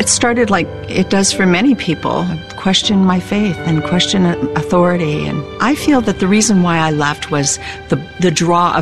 it started like it does for many people, question my faith and question authority. And I feel that the reason why I left was the draw of